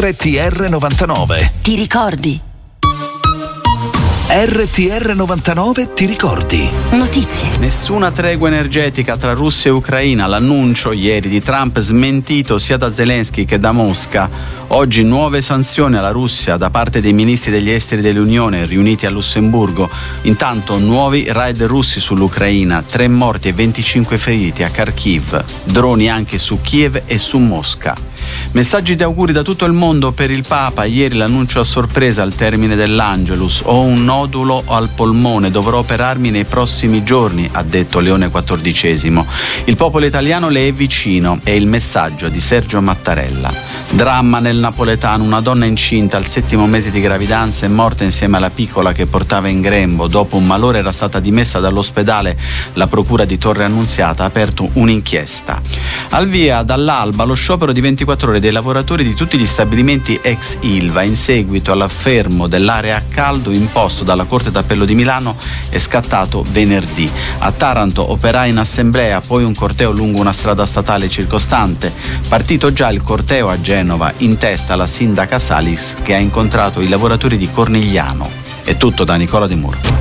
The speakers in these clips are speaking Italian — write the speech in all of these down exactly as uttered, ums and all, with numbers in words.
R T R novantanove. Ti ricordi? R T R novantanove ti ricordi? Notizie. Nessuna tregua energetica tra Russia e Ucraina. L'annuncio ieri di Trump smentito sia da Zelensky che da Mosca. Oggi nuove sanzioni alla Russia da parte dei ministri degli esteri dell'Unione riuniti a Lussemburgo. Intanto nuovi raid russi sull'Ucraina, tre morti e venticinque feriti a Kharkiv. Droni anche su Kiev e su Mosca. Messaggi di auguri da tutto il mondo per il Papa. Ieri l'annuncio a sorpresa al termine dell'Angelus. Ho un nodulo al polmone, dovrò operarmi nei prossimi giorni, ha detto Leone quattordicesimo. Il popolo italiano le è vicino, è il messaggio di Sergio Mattarella. Dramma nel napoletano, una donna incinta al settimo mese di gravidanza è morta insieme alla piccola che portava in grembo. Dopo un malore era stata dimessa dall'ospedale. La procura di Torre Annunziata ha aperto un'inchiesta. Al via dall'alba lo sciopero di ventiquattro ore dei lavoratori di tutti gli stabilimenti ex Ilva in seguito all'affermo dell'area a caldo imposto dalla Corte d'Appello di Milano è scattato venerdì. A Taranto operai in assemblea, poi un corteo lungo una strada statale circostante. Partito già il corteo a Genova, in testa la sindaca Salis che ha incontrato i lavoratori di Cornigliano. È tutto da Nicola De Muro.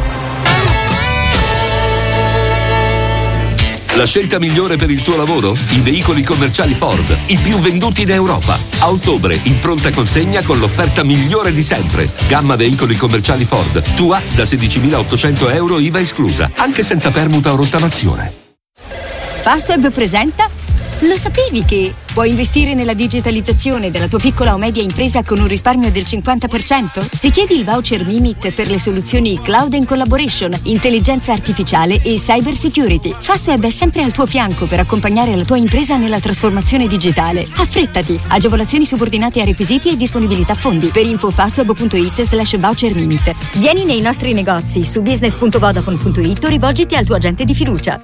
La scelta migliore per il tuo lavoro? I veicoli commerciali Ford, i più venduti in Europa. A ottobre, in pronta consegna con l'offerta migliore di sempre. Gamma veicoli commerciali Ford. Tua da sedicimilaottocento euro I V A esclusa, anche senza permuta o rottamazione. Fastweb presenta? Lo sapevi che puoi investire nella digitalizzazione della tua piccola o media impresa con un risparmio del cinquanta per cento? Richiedi il voucher Mimit per le soluzioni Cloud and Collaboration, intelligenza artificiale e cyber security. Fastweb è sempre al tuo fianco per accompagnare la tua impresa nella trasformazione digitale. Affrettati! Agevolazioni subordinate a requisiti e disponibilità fondi. Per info fastweb.it slash voucher Mimit. Vieni nei nostri negozi su business punto vodafone punto it o rivolgiti al tuo agente di fiducia.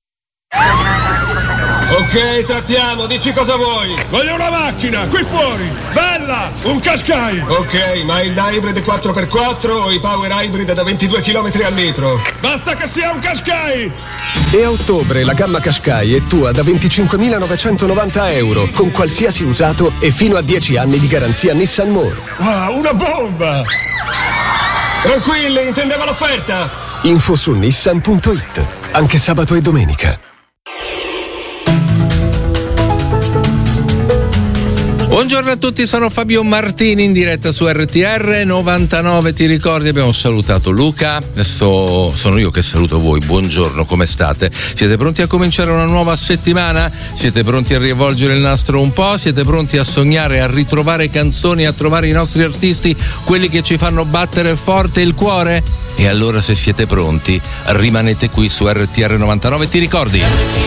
Ok, trattiamo, dici cosa vuoi. Voglio una macchina, qui fuori, bella, un Qashqai. Ok, ma il hybrid quattro per quattro o i power hybrid da ventidue chilometri al litro? Basta che sia un Qashqai. E a ottobre la gamma Qashqai è tua da venticinquemilanovecentonovanta euro, con qualsiasi usato e fino a dieci anni di garanzia Nissan More. Wow, una bomba. Tranquilli, intendeva l'offerta. Info su nissan punto it, anche sabato e domenica. Buongiorno a tutti, sono Fabio Martini in diretta su R T R novantanove. Ti ricordi, abbiamo salutato Luca, adesso sono io che saluto voi. Buongiorno, come state? Siete pronti a cominciare una nuova settimana? Siete pronti a rivolgere il nastro un po'? Siete pronti a sognare, a ritrovare canzoni, a trovare i nostri artisti, quelli che ci fanno battere forte il cuore? E allora, se siete pronti, rimanete qui su R T R novantanove. Ti ricordi?